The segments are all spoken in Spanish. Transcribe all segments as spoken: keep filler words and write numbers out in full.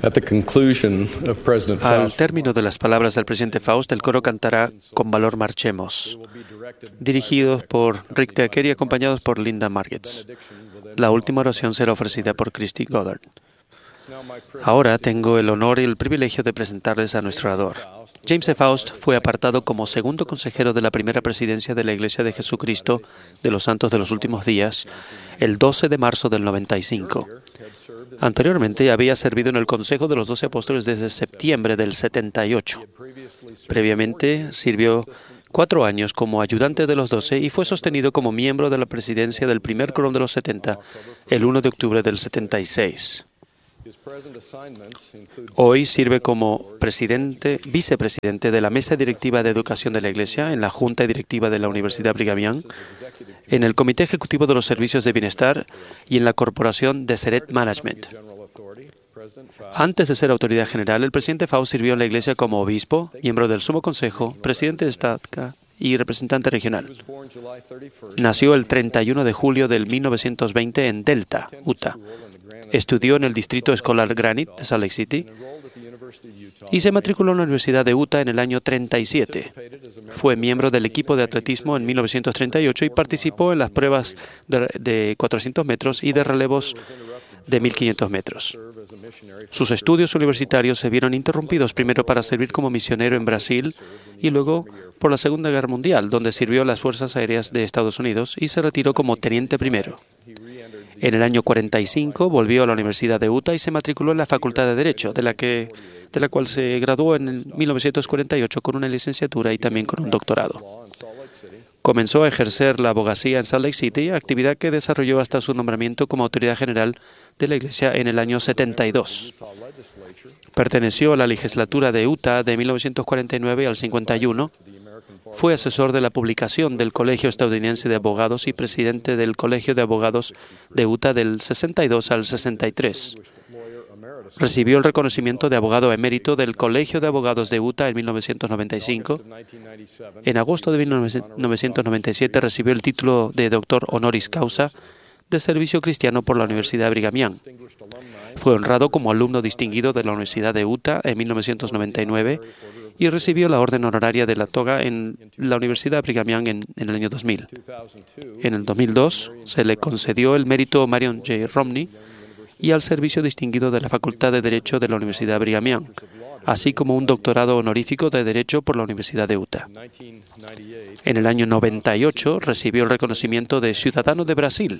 At the conclusion of President Al Faust's término de las palabras del presidente Faust, el coro cantará Con valor marchemos, dirigidos por Rick Decker y acompañados por Linda Margetts. La última oración será ofrecida por Christy Goddard. Ahora tengo el honor y el privilegio de presentarles a nuestro orador. James E. Faust fue apartado como segundo consejero de la primera presidencia de la Iglesia de Jesucristo de los Santos de los Últimos Días el doce de marzo del noventa y cinco. Anteriormente había servido en el Consejo de los Doce Apóstoles desde septiembre del setenta y ocho. Previamente sirvió cuatro años como ayudante de los doce y fue sostenido como miembro de la presidencia del primer quórum de los setenta el primero de octubre del setenta y seis. Hoy sirve como presidente, vicepresidente de la Mesa Directiva de Educación de la Iglesia en la Junta Directiva de la Universidad Brigham Young, en el Comité Ejecutivo de los Servicios de Bienestar y en la Corporación Deseret Management. Antes de ser autoridad general, el presidente Faust sirvió en la Iglesia como obispo, miembro del Sumo Consejo, presidente de Estaca y representante regional. Nació el treinta y uno de julio del mil novecientos veinte en Delta, Utah. Estudió en el Distrito Escolar Granite de Salt Lake City y se matriculó en la Universidad de Utah en el año treinta y siete. Fue miembro del equipo de atletismo en mil novecientos treinta y ocho y participó en las pruebas de, de cuatrocientos metros y de relevos de mil quinientos metros. Sus estudios universitarios se vieron interrumpidos primero para servir como misionero en Brasil y luego por la Segunda Guerra Mundial, donde sirvió en las Fuerzas Aéreas de Estados Unidos y se retiró como teniente primero. En el año cuarenta y cinco volvió a la Universidad de Utah y se matriculó en la Facultad de Derecho, de la, que, de la cual se graduó en mil novecientos cuarenta y ocho con una licenciatura y también con un doctorado. Comenzó a ejercer la abogacía en Salt Lake City, actividad que desarrolló hasta su nombramiento como autoridad general de la Iglesia en el año setenta y dos. Perteneció a la legislatura de Utah de mil novecientos cuarenta y nueve al cincuenta y uno. Fue asesor de la publicación del Colegio Estadounidense de Abogados y presidente del Colegio de Abogados de Utah del sesenta y dos al sesenta y tres. Recibió el reconocimiento de abogado emérito del Colegio de Abogados de Utah en mil novecientos noventa y cinco. En agosto de mil novecientos noventa y siete recibió el título de doctor honoris causa de Servicio Cristiano por la Universidad Brigham Young. Fue honrado como alumno distinguido de la Universidad de Utah en mil novecientos noventa y nueve y recibió la orden honoraria de la toga en la Universidad Brigham Young en, en el año dos mil. En el dos mil dos se le concedió el mérito Marion J. Romney y al servicio distinguido de la Facultad de Derecho de la Universidad Brigham Young, así como un doctorado honorífico de Derecho por la Universidad de Utah. En el año noventa y ocho recibió el reconocimiento de Ciudadano de Brasil,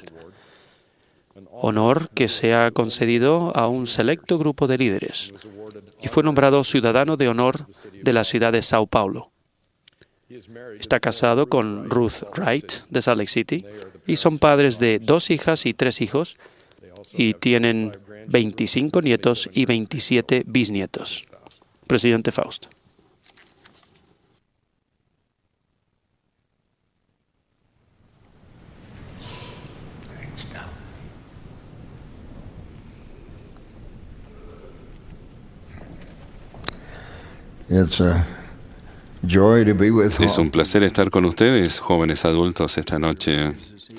honor que se ha concedido a un selecto grupo de líderes, y fue nombrado Ciudadano de Honor de la ciudad de Sao Paulo. Está casado con Ruth Wright de Salt Lake City y son padres de dos hijas y tres hijos y tienen veinticinco nietos y veintisiete bisnietos. Presidente Faust. It's a joy to be with Es un placer estar con ustedes, jóvenes adultos, esta noche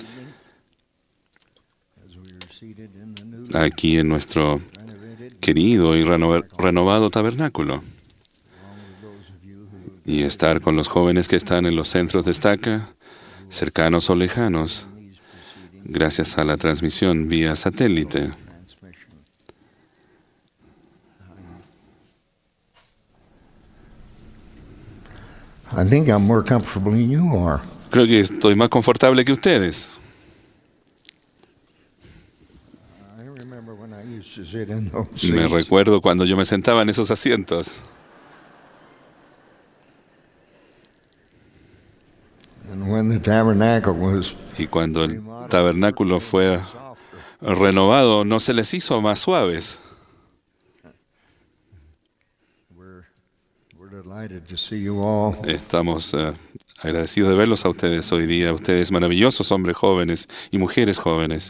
aquí en nuestro querido y reno- renovado tabernáculo y estar con los jóvenes que están en los centros de estaca, cercanos o lejanos, gracias a la transmisión vía satélite. I think I'm more comfortable than you are. Creo que estoy más confortable que ustedes. I remember when I used to sit in those Me seats. recuerdo cuando yo me sentaba en esos asientos. And when the tabernacle was Y cuando el tabernáculo fue renovado, no se les hizo más suaves. we're, we're delighted to see you all. Estamos uh, agradecidos de verlos a ustedes hoy día, ustedes maravillosos hombres jóvenes y mujeres jóvenes.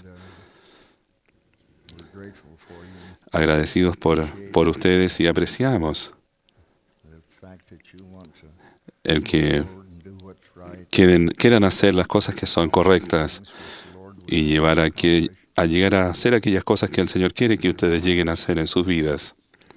We're grateful for you. Agradecidos por, por ustedes y apreciamos The fact that you want to el que go and do what's right. quieren, quieran hacer las cosas que son correctas y llevar a, que, a llegar a hacer aquellas cosas que el Señor quiere que ustedes lleguen a hacer en sus vidas.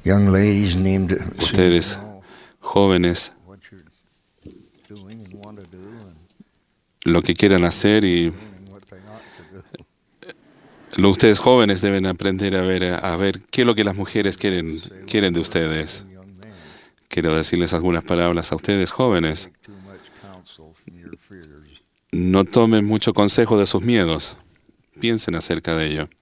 young ladies named as soon as you Ustedes, know jóvenes, what you're doing and want to do and lo que quieran hacer y learning what they ought to do. lo, ustedes jóvenes deben aprender a ver, a ver qué es lo que las mujeres quieren, quieren de ustedes. Young men, Quiero decirles algunas palabras a ustedes jóvenes. take too much counsel from your fears. No tomen mucho consejo de sus miedos. Piensen acerca de ello.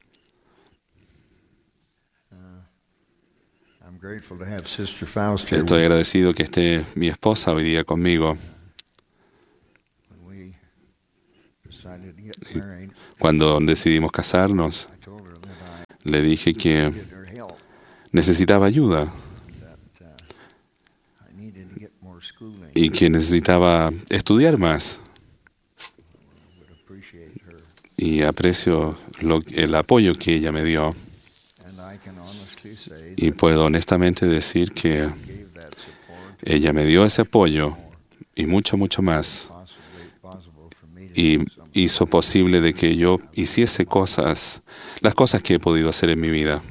I'm grateful to have Sister Faust here. Estoy agradecido que esté mi esposa hoy día conmigo. When we decided to get married, Cuando decidimos casarnos, I told her that le dije que I needed her help, necesitaba ayuda that uh, I needed to get more schooling. y que necesitaba estudiar más. Would appreciate her, Y aprecio lo- el apoyo que ella me dio. and I can honestly say Y that puedo honestamente decir que gave that support ella me dio ese apoyo y mucho, mucho más. possibly possible for me to Y do something. hizo posible de que yo hiciese cosas, las cosas que he podido hacer en mi vida.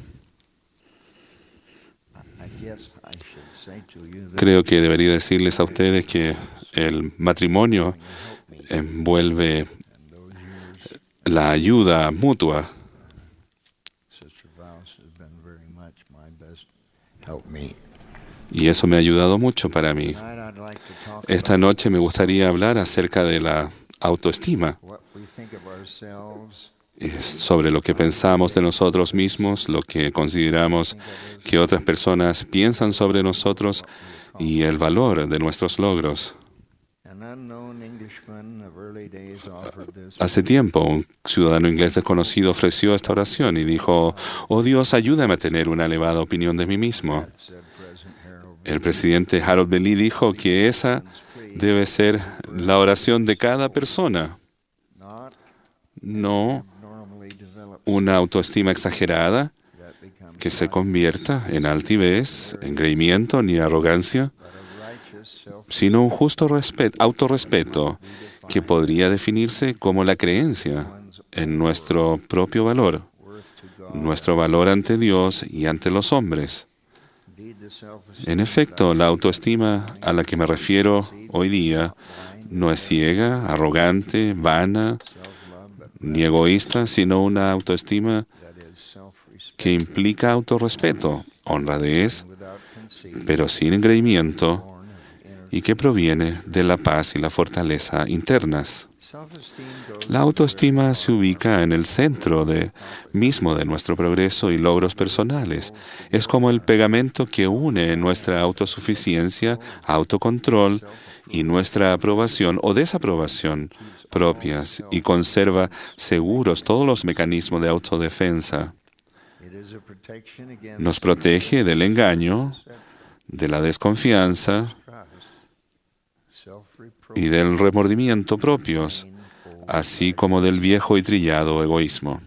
I guess I should say to you that Creo que debería decirles a ustedes que el matrimonio you helped me envuelve in those years. la ayuda mutua. Sister Faust has been very much my best helpmate. Y eso me ha ayudado mucho para mí. Tonight I'd like to talk Esta about noche me gustaría hablar acerca de la autoestima, what we think of ourselves, es sobre lo que pensamos de nosotros mismos, lo que consideramos que otras personas piensan sobre nosotros y el valor de nuestros logros. An unknown Englishman of early days offered this. Hace tiempo, un ciudadano inglés desconocido ofreció esta oración y dijo, «Oh Dios, ayúdame a tener una elevada opinión de mí mismo». Said President Harold El presidente Harold Bailey dijo que esa debe ser la oración de cada persona, not no normally developed una autoestima exagerada that becomes que se convierta en altivez, engreimiento ni arrogancia, but a righteous self sino un justo respe- autorrespeto que podría definirse como la creencia en nuestro propio valor, worth to God. nuestro valor ante Dios y ante los hombres. Indeed, the self-esteem En efecto, la autoestima a la que me refiero hoy día no es ciega, arrogante, vana self-love, but ni egoísta, sino una autoestima that is self-respect que implica autorrespeto, honradez, without conceit, pero sin engreimiento, born of inner. y que proviene de la paz y la fortaleza internas. Self-esteem goes La autoestima se ubica en el centro de, mismo de nuestro progreso y logros personales. Es como el pegamento que une nuestra autosuficiencia, autocontrol y nuestra aprobación o desaprobación propias y conserva seguros todos los mecanismos de autodefensa. It is a protection against Nos protege del engaño, de la desconfianza self-reproach, y del remordimiento propios, así como del viejo y trillado egoísmo.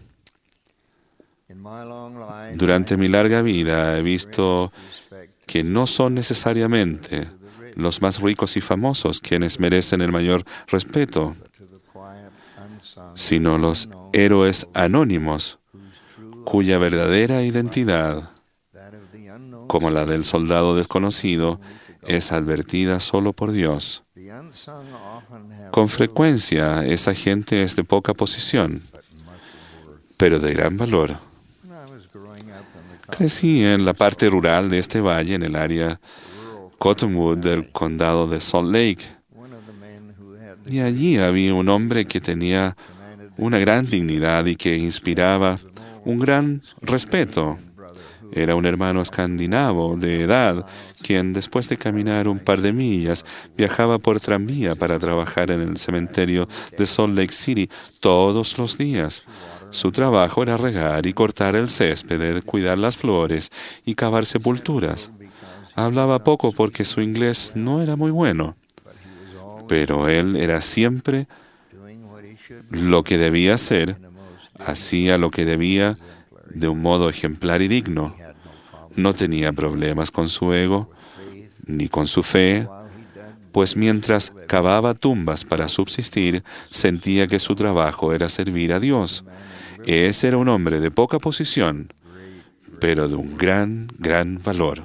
In my long life, Durante I mi have larga vida he visto respect que no son necesariamente los más ricos y famosos quienes merecen el mayor respeto, to the quiet, unsung, sino los héroes anónimos whose true cuya verdadera identidad, that of the unknown, como la del soldado desconocido, es advertida solo por Dios. the unsung often have Con little frecuencia esa gente es de poca posición, but much worth. pero de gran valor. When I was growing up in the Crecí en la parte rural de este valle, en el área rural, Cottonwood del condado de Salt Lake, one of the men who had the y allí había un hombre que tenía commanded una gran dignidad y que inspiraba un gran respeto. brother who Era un hermano escandinavo de edad, quien después de caminar un par de millas viajaba por tranvía para trabajar en el cementerio de Salt Lake City todos los días. Su trabajo era regar y cortar el césped, cuidar las flores y cavar sepulturas. Hablaba poco porque su inglés no era muy bueno, but he was always pero él era siempre doing what he should lo que debía hacer, in the most hacía lo que debía de un modo ejemplar y digno. had no problem No tenía problemas con su ego faith ni con su fe, while he dug pues mientras cavaba tumbas para subsistir, sentía que su trabajo era servir a Dios. Ese era un hombre de poca posición, pero de un gran, gran valor.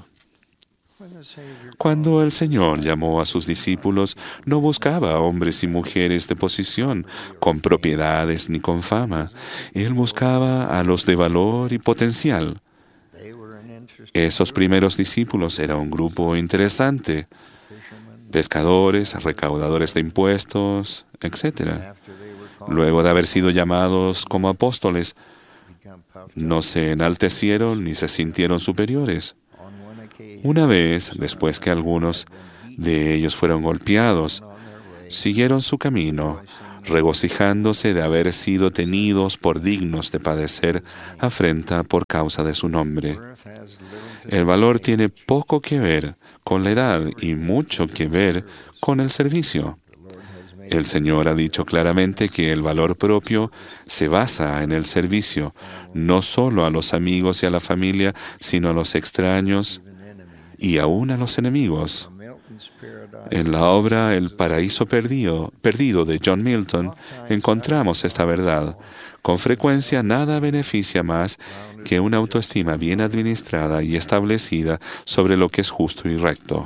Cuando el Señor llamó a sus discípulos, no buscaba a hombres y mujeres de posición, con propiedades ni con fama. Él buscaba a los de valor y potencial. Esos primeros discípulos eran un grupo interesante: pescadores, recaudadores de impuestos, etcétera. Luego de haber sido llamados como apóstoles, no se enaltecieron ni se sintieron superiores. Una vez, después que algunos de ellos fueron golpeados, siguieron su camino, regocijándose de haber sido tenidos por dignos de padecer afrenta por causa de su nombre. El valor tiene poco que ver con la edad y mucho que ver con el servicio. El Señor ha dicho claramente que el valor propio se basa en el servicio, no solo a los amigos y a la familia, sino a los extraños y aún a los enemigos. En la obra El paraíso perdido, perdido de John Milton encontramos esta verdad. Con frecuencia nada beneficia más que una autoestima bien administrada y establecida sobre lo que es justo y recto.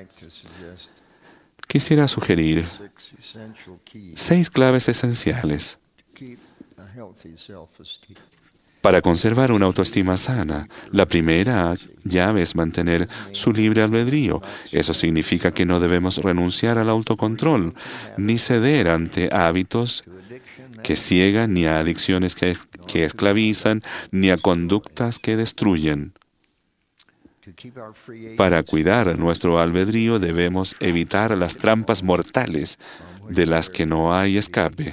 Quisiera sugerir seis claves esenciales para conservar una autoestima sana. La primera llave es mantener su libre albedrío. Eso significa que no debemos renunciar al autocontrol, ni ceder ante hábitos que ciegan, ni a adicciones que, que esclavizan, ni a conductas que destruyen. Para cuidar nuestro albedrío debemos evitar las trampas mortales de las que no hay escape.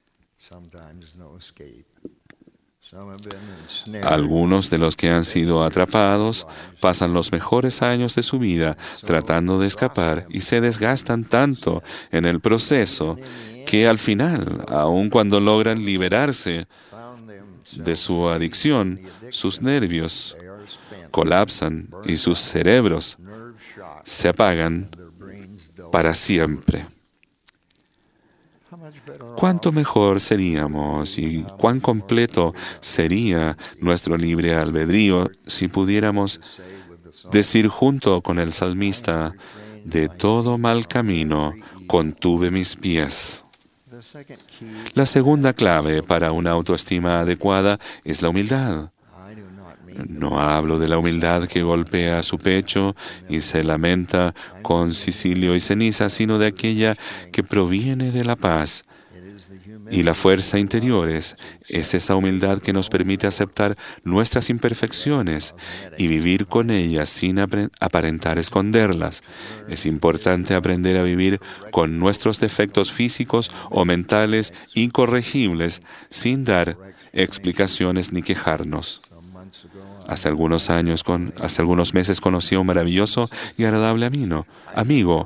Algunos de los que han sido atrapados pasan los mejores años de su vida tratando de escapar y se desgastan tanto en el proceso que al final, aun cuando logran liberarse de su adicción, sus nervios colapsan y sus cerebros se apagan para siempre. ¿Cuánto mejor seríamos y cuán completo sería nuestro libre albedrío si pudiéramos decir junto con el salmista: de todo mal camino contuve mis pies? La segunda clave para una autoestima adecuada es la humildad. No hablo de la humildad que golpea su pecho y se lamenta con silicio y ceniza, sino de aquella que proviene de la paz y la fuerza interiores. Es esa humildad que nos permite aceptar nuestras imperfecciones y vivir con ellas sin aparentar esconderlas. Es importante aprender a vivir con nuestros defectos físicos o mentales incorregibles sin dar explicaciones ni quejarnos. Hace algunos años, con, hace algunos meses conocí a un maravilloso y agradable amigo. amigo.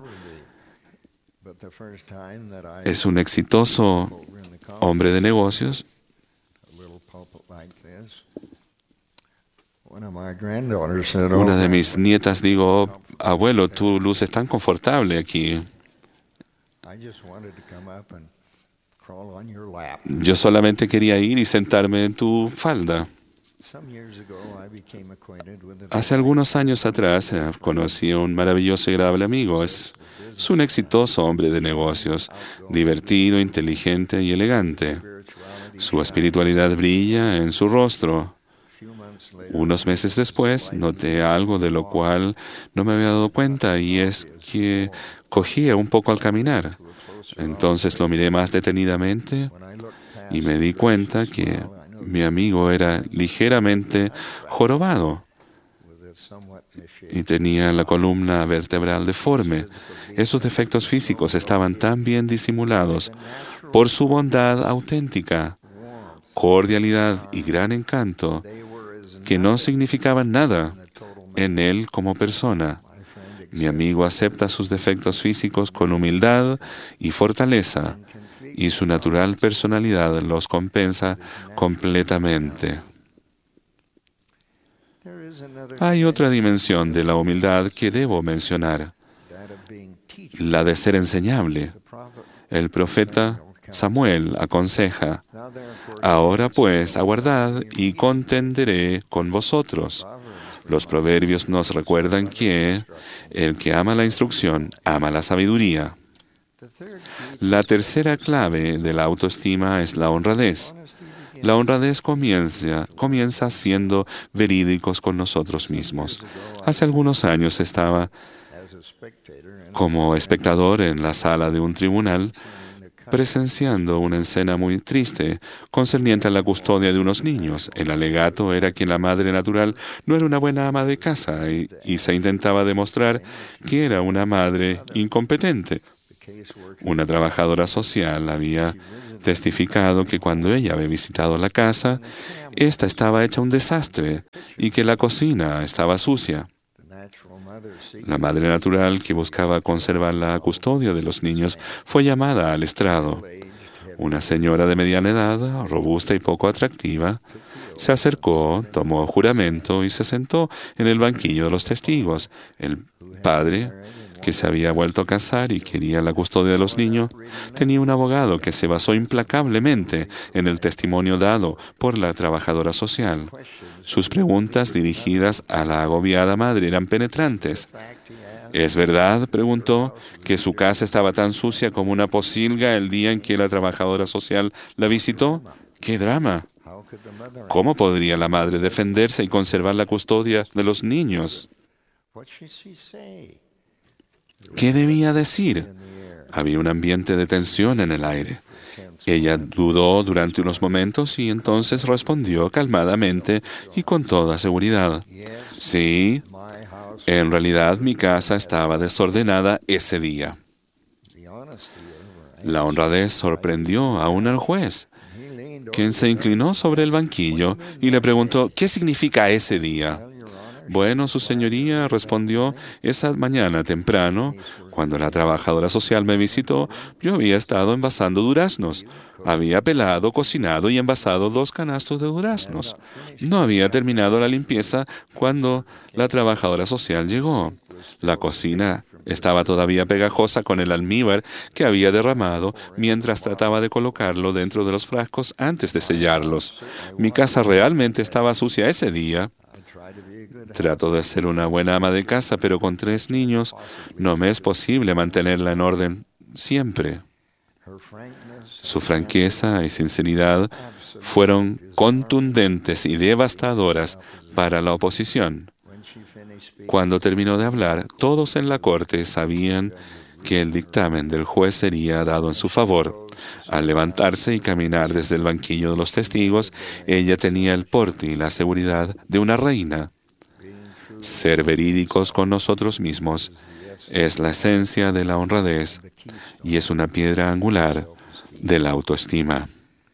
Es un exitoso hombre de negocios. Una de mis nietas dijo: abuelo, tu luz es tan confortable aquí. Yo solamente quería ir y sentarme en tu falda. Hace algunos años atrás eh, conocí a un maravilloso y agradable amigo. Es, es un exitoso hombre de negocios, divertido, inteligente y elegante. Su espiritualidad brilla en su rostro. Unos meses después noté algo de lo cual no me había dado cuenta, y es que cogía un poco al caminar. Entonces lo miré más detenidamente y me di cuenta que mi amigo era ligeramente jorobado y tenía la columna vertebral deforme. Esos defectos físicos estaban tan bien disimulados por su bondad auténtica, cordialidad y gran encanto que no significaban nada en él como persona. Mi amigo acepta sus defectos físicos con humildad y fortaleza, y su natural personalidad los compensa completamente. Hay otra dimensión de la humildad que debo mencionar, la de ser enseñable. El profeta Samuel aconseja: ahora pues aguardad y contenderé con vosotros. Los proverbios nos recuerdan que el que ama la instrucción ama la sabiduría. La tercera clave de la autoestima es la honradez. La honradez comienza, comienza siendo verídicos con nosotros mismos. Hace algunos años estaba como espectador en la sala de un tribunal, presenciando una escena muy triste concerniente a la custodia de unos niños. El alegato era que la madre natural no era una buena ama de casa y, y se intentaba demostrar que era una madre incompetente. Una trabajadora social había testificado que cuando ella había visitado la casa, ésta estaba hecha un desastre y que la cocina estaba sucia. La madre natural, que buscaba conservar la custodia de los niños, fue llamada al estrado. Una señora de mediana edad, robusta y poco atractiva, se acercó, tomó juramento y se sentó en el banquillo de los testigos. El padre, que se había vuelto a casar y quería la custodia de los niños, tenía un abogado que se basó implacablemente en el testimonio dado por la trabajadora social. Sus preguntas dirigidas a la agobiada madre eran penetrantes. ¿Es verdad, preguntó, que su casa estaba tan sucia como una pocilga el día en que la trabajadora social la visitó? ¡Qué drama! ¿Cómo podría la madre defenderse y conservar la custodia de los niños? ¿Qué debía decir? Había un ambiente de tensión en el aire. Ella dudó durante unos momentos y entonces respondió calmadamente y con toda seguridad: sí, en realidad mi casa estaba desordenada ese día. La honradez sorprendió aún al juez, quien se inclinó sobre el banquillo y le preguntó: ¿qué significa ese día? Bueno, su señoría, respondió, esa mañana temprano, cuando la trabajadora social me visitó, yo había estado envasando duraznos. Había pelado, cocinado y envasado dos canastos de duraznos. No había terminado la limpieza cuando la trabajadora social llegó. La cocina estaba todavía pegajosa con el almíbar que había derramado mientras trataba de colocarlo dentro de los frascos antes de sellarlos. Mi casa realmente estaba sucia ese día. Trato de ser una buena ama de casa, pero con tres niños no me es posible mantenerla en orden siempre. Su franqueza y sinceridad fueron contundentes y devastadoras para la oposición. Cuando terminó de hablar, todos en la corte sabían que el dictamen del juez sería dado en su favor. Al levantarse y caminar desde el banquillo de los testigos, ella tenía el porte y la seguridad de una reina. Ser verídicos con nosotros mismos es la esencia de la honradez y es una piedra angular de la autoestima.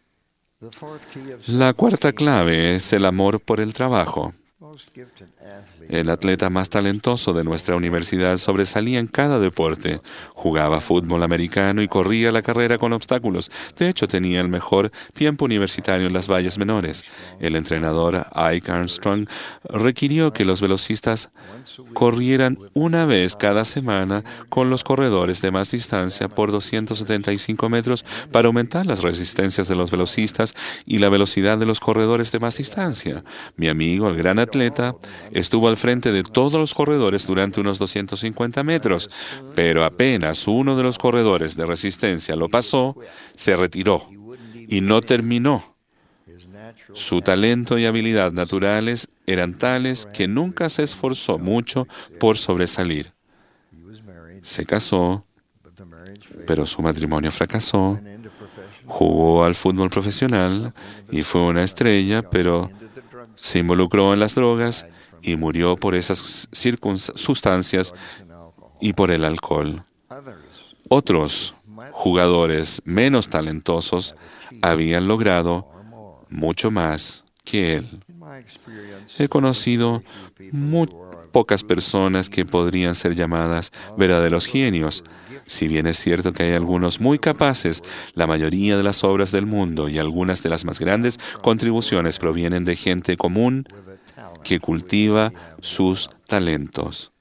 La cuarta clave es el amor por el trabajo. El atleta más talentoso de nuestra universidad sobresalía en cada deporte. Jugaba fútbol americano y corría la carrera con obstáculos. De hecho, tenía el mejor tiempo universitario en las valles menores. El entrenador Ike Armstrong requirió que los velocistas corrieran una vez cada semana con los corredores de más distancia por doscientos setenta y cinco metros para aumentar las resistencias de los velocistas y la velocidad de los corredores de más distancia. Mi amigo, el gran atleta, estuvo al frente de todos los corredores durante unos doscientos cincuenta metros, pero apenas uno de los corredores de resistencia lo pasó, se retiró y no terminó. Su talento y habilidad naturales eran tales que nunca se esforzó mucho por sobresalir. Se casó, pero su matrimonio fracasó. Jugó al fútbol profesional y fue una estrella, pero se involucró en las drogas y murió por esas sustancias y por el alcohol. Otros jugadores menos talentosos habían logrado mucho más que él. He conocido muy pocas personas que podrían ser llamadas verdaderos genios. Si bien es cierto que hay algunos muy capaces, la mayoría de las obras del mundo y algunas de las más grandes contribuciones provienen de gente común que cultiva sus talentos.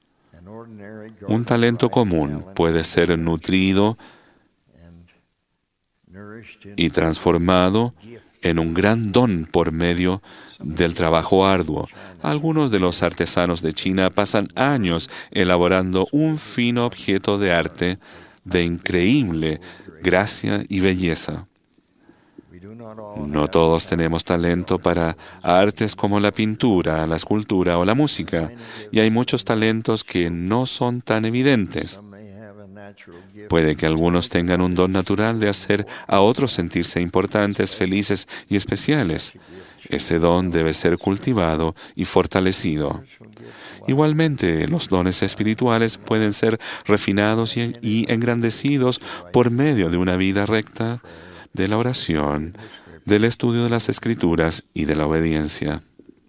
Un talento común puede ser nutrido y transformado en un gran don por medio del trabajo arduo. Algunos de los artesanos de China pasan años elaborando un fino objeto de arte de increíble gracia y belleza. No todos tenemos talento para artes como la pintura, la escultura o la música, y hay muchos talentos que no son tan evidentes. Puede que algunos tengan un don natural de hacer a otros sentirse importantes, felices y especiales. Ese don debe ser cultivado y fortalecido. Igualmente, los dones espirituales pueden ser refinados y, y engrandecidos por medio de una vida recta, de la oración, del estudio de las Escrituras y de la obediencia.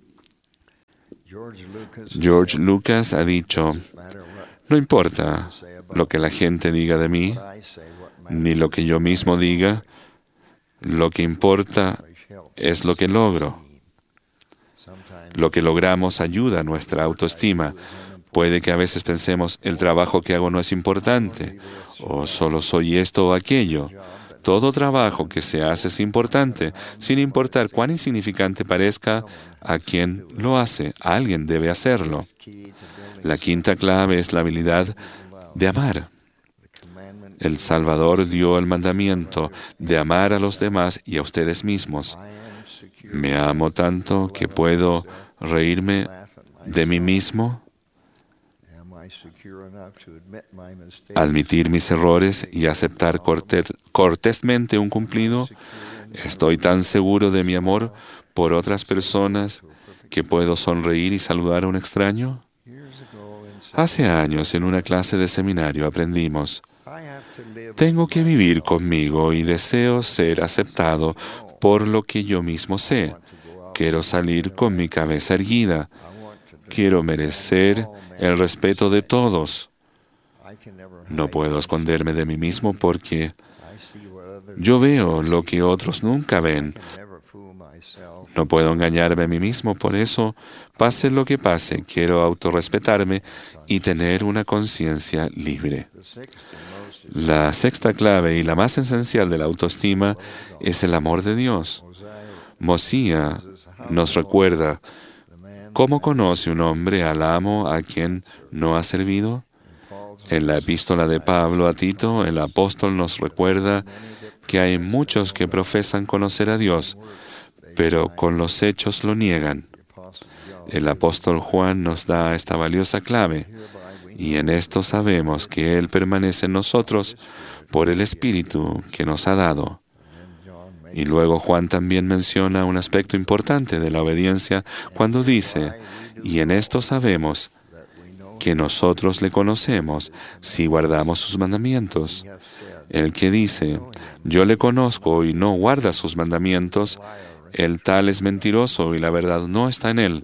George Lucas ha dicho, no importa lo que la gente diga de mí, ni lo que yo mismo diga, lo que importa es lo que logro. Lo que logramos ayuda a nuestra autoestima. Puede que a veces pensemos, el trabajo que hago no es importante, o solo soy esto o aquello. Todo trabajo que se hace es importante, sin importar cuán insignificante parezca a quien lo hace. Alguien debe hacerlo. La quinta clave es la habilidad de amar. El Salvador dio el mandamiento de amar a los demás y a ustedes mismos. Me amo tanto que puedo reírme de mí mismo, admitir mis errores y aceptar corte- cortésmente un cumplido. Estoy tan seguro de mi amor por otras personas que puedo sonreír y saludar a un extraño. Hace años, en una clase de seminario, aprendimos, tengo que vivir conmigo y deseo ser aceptado por lo que yo mismo sé. Quiero salir con mi cabeza erguida. Quiero merecer el respeto de todos. No puedo esconderme de mí mismo porque yo veo lo que otros nunca ven. No puedo engañarme a mí mismo, por eso, pase lo que pase, quiero autorrespetarme y tener una conciencia libre. La sexta clave y la más esencial de la autoestima es el amor de Dios. Mosía nos recuerda, ¿cómo conoce un hombre al amo a quien no ha servido? En la epístola de Pablo a Tito, el apóstol nos recuerda que hay muchos que profesan conocer a Dios, pero con los hechos lo niegan. El apóstol Juan nos da esta valiosa clave, y en esto sabemos que Él permanece en nosotros por el Espíritu que nos ha dado. Y luego Juan también menciona un aspecto importante de la obediencia cuando dice, y en esto sabemos que nosotros le conocemos si guardamos sus mandamientos. El que dice, yo le conozco y no guarda sus mandamientos, el tal es mentiroso y la verdad no está en él.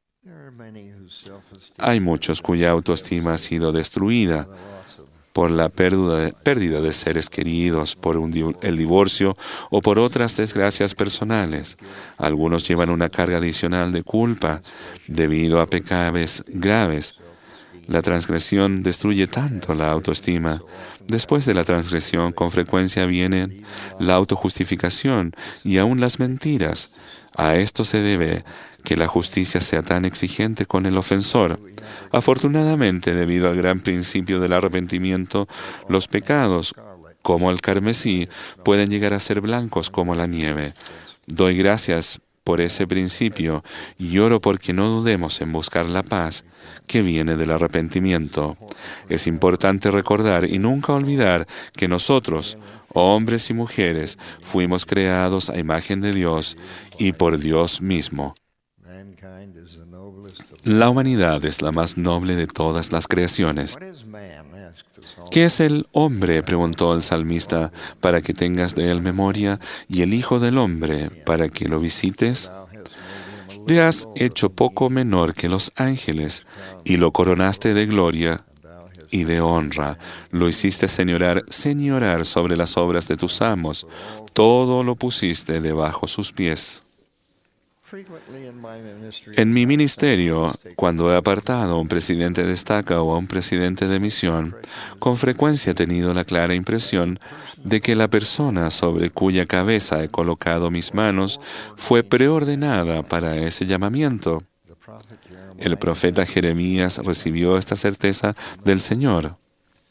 Hay muchos cuya autoestima ha sido destruida por la pérdida de, pérdida de seres queridos, por un di- el divorcio o por otras desgracias personales. Algunos llevan una carga adicional de culpa debido a pecados graves. La transgresión destruye tanto la autoestima. Después de la transgresión, con frecuencia viene la autojustificación y aún las mentiras. A esto se debe que la justicia sea tan exigente con el ofensor. Afortunadamente, debido al gran principio del arrepentimiento, los pecados, como el carmesí, pueden llegar a ser blancos como la nieve. Doy gracias por ese principio y oro porque no dudemos en buscar la paz que viene del arrepentimiento. Es importante recordar y nunca olvidar que nosotros, hombres y mujeres, fuimos creados a imagen de Dios y por Dios mismo. La humanidad es la más noble de todas las creaciones. ¿Qué es el hombre?, preguntó el salmista, para que tengas de él memoria, y el Hijo del Hombre, para que lo visites. Le has hecho poco menor que los ángeles, y lo coronaste de gloria y de honra. Lo hiciste señorar, señorar sobre las obras de tus amos. Todo lo pusiste debajo sus pies. En mi ministerio, cuando he apartado a un presidente de estaca o a un presidente de misión, con frecuencia he tenido la clara impresión de que la persona sobre cuya cabeza he colocado mis manos fue preordenada para ese llamamiento. El profeta Jeremías recibió esta certeza del Señor.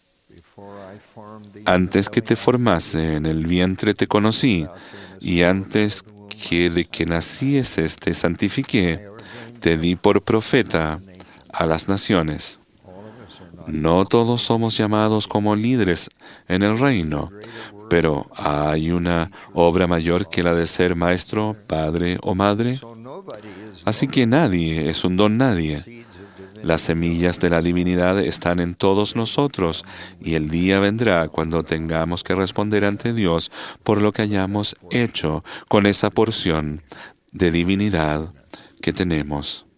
Antes que te formase en el vientre te conocí, y antes que de que nacieses te santifiqué, te di por profeta a las naciones. No todos somos llamados como líderes en el reino, pero hay una obra mayor que la de ser maestro, padre o madre. Así que nadie es un don nadie. Las semillas de la divinidad están en todos nosotros, y el día vendrá cuando tengamos que responder ante Dios por lo que hayamos hecho con esa porción de divinidad que tenemos.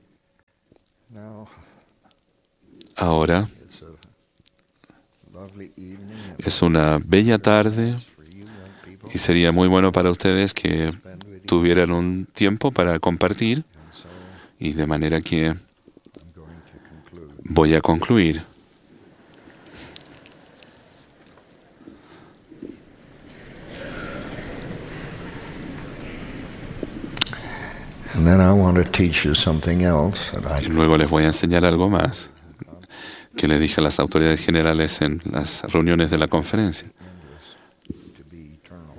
Ahora es una bella tarde y sería muy bueno para ustedes que tuvieran un tiempo para compartir, y de manera que voy a concluir. And then I want to teach you something else that I Y luego les voy a enseñar algo más que le dije a las autoridades generales en las reuniones de la conferencia. to be eternal.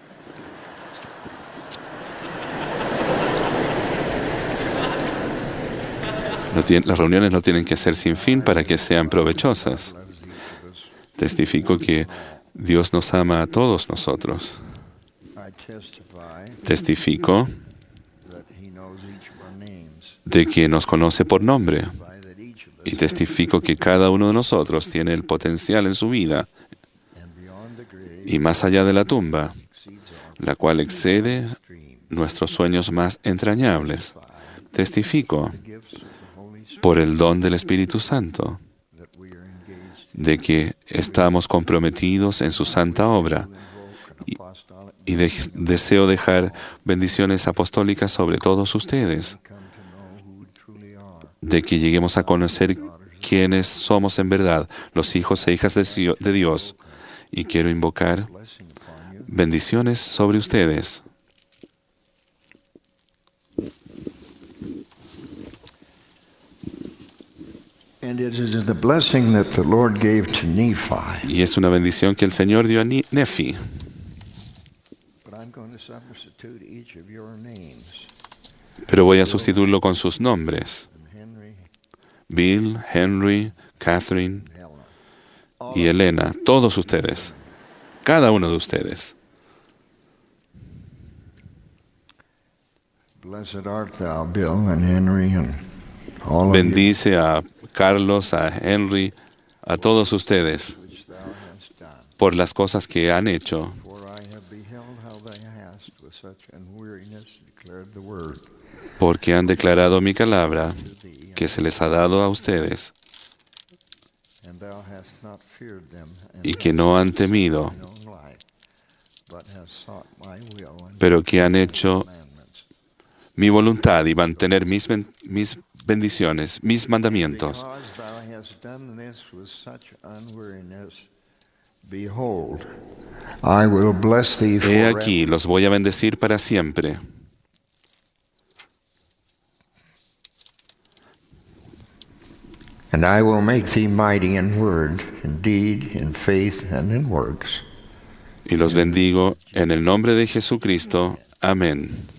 No tien- las reuniones no tienen que ser sin fin para que sean provechosas. Testifico que Dios nos ama a todos nosotros. I testify Testifico that he knows each of our names, de que nos conoce por nombre. by that each of us Y testifico que cada uno de nosotros tiene el potencial en su vida, and beyond the grave y más allá de la tumba, exceeds our la cual excede dream. nuestros sueños más entrañables. Testifico Gifts of the Holy Spirit por el don del Espíritu Santo that we are engaged de que estamos comprometidos en su santa obra, in apostolic y de- deseo dejar bendiciones apostólicas sobre todos ustedes, come to know who we truly are. de que lleguemos a conocer quiénes somos en verdad, los hijos e hijas de Sio- de Dios. Y quiero invocar Blessing upon you. bendiciones sobre ustedes. And it is the blessing that the Lord gave to Nephi. Y es una bendición que el Señor dio a Ni- Nefi. But I'm going to substitute each of your names. Pero voy a sustituirlo con sus nombres: Henry, Bill, Henry, Catherine Helena. y Elena. Todos ustedes. Cada uno de ustedes. Blessed art thou, Bill and Henry and all of you Bendice a Carlos, a Henry, a todos ustedes which thou hast done. por las cosas que han hecho, For I have beheld how thou hast with such unweariness declared the word porque han declarado mi palabra to thee, que se les ha dado a ustedes, and thou hast not feared them, and y que no han temido, thine own life, but hast sought my will and pero que han hecho commandments. mi voluntad y mantener mis, ben- mis bendiciones, mis mandamientos. Because thou hast done this with such unweariness, behold, I will bless thee He forever. aquí, los voy a bendecir para siempre. And I will make thee mighty in word, in deed, in faith, and in works. Y los bendigo en el nombre de Jesucristo. Amén.